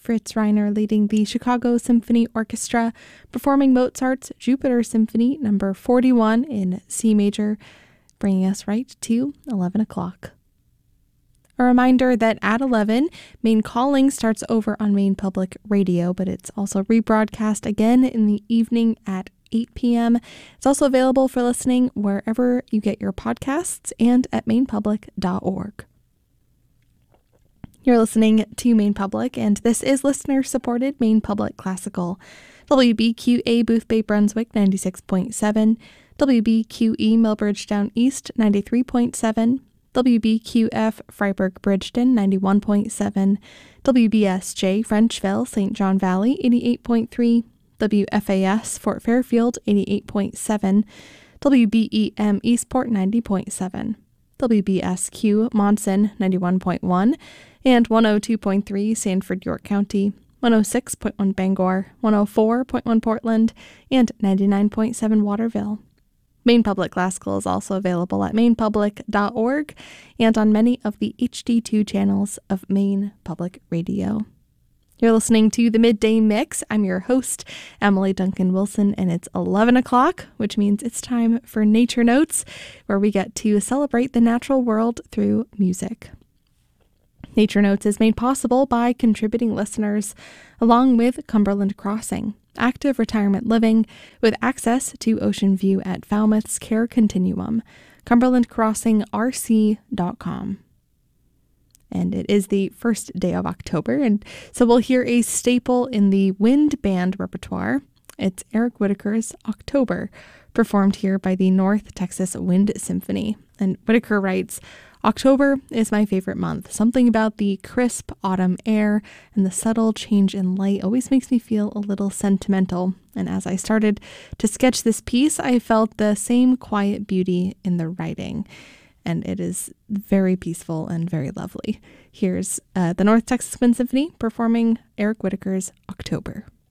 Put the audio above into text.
Fritz Reiner leading the Chicago Symphony Orchestra, performing Mozart's Jupiter Symphony number 41 in C major, bringing us right to 11 o'clock. A reminder that at 11, Maine Calling starts over on Maine Public Radio, but it's also rebroadcast again in the evening at 8 p.m. It's also available for listening wherever you get your podcasts and at mainepublic.org. You're listening to Maine Public, and this is listener-supported Maine Public Classical. WBQA Boothbay Brunswick 96.7, WBQE Millbridgetown East 93.7, WBQF Freiburg Bridgeton 91.7, WBSJ Frenchville St. John Valley 88.3, WFAS Fort Fairfield 88.7, WBEM Eastport 90.7, WBSQ Monson 91.1, and 102.3 Sanford York County, 106.1 Bangor, 104.1 Portland, and 99.7 Waterville. Maine Public Classical is also available at mainepublic.org and on many of the HD2 channels of Maine Public Radio. You're listening to the Midday Mix. I'm your host, Emily Duncan Wilson, and it's 11 o'clock, which means it's time for Nature Notes, where we get to celebrate the natural world through music. Nature Notes is made possible by contributing listeners, along with Cumberland Crossing, active retirement living with access to ocean view at Falmouth's Care Continuum, cumberlandcrossingrc.com. And it is the first day of October, and so we'll hear a staple in the wind band repertoire. It's Eric Whitacre's October, performed here by the North Texas Wind Symphony. And Whitacre writes, "October is my favorite month. Something about the crisp autumn air and the subtle change in light always makes me feel a little sentimental. And as I started to sketch this piece, I felt the same quiet beauty in the writing." And it is very peaceful and very lovely. Here's the North Texas Wind Symphony performing Eric Whitacre's October.